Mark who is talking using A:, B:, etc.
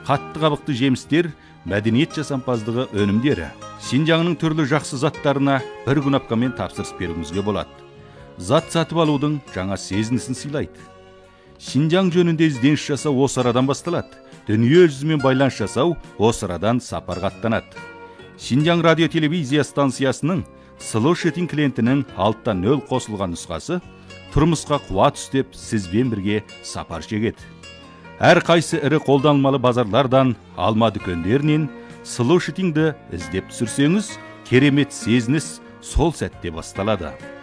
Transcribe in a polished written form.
A: қатты қабықты жемістер, мәдениет жасампаздығы өнімдері. Шинжаңның түрлі жақсы заттарына бір күн апқамен тапсырыс беруіңізге болады. Зат сатып алудың жаңа сезінісін сыйлайды. Шинжаң жөнінде ізденіс жасау осы арадан басталады. Дүние жүзімен байланыс жасау осы арадан сапарға аттанады. Шинжаң радио телевизия станциясының Solution клиентінің 6-0 қосылған нұсқасы тұрмысқа қуат үстеп сізбен бірге сапар шегеді. Әр қайсы ірі қолданылмалы базарлардан, алма дүкендерінен Solution'ды іздеп түсірсеңіз, керемет сезініс сол сәтте басталады.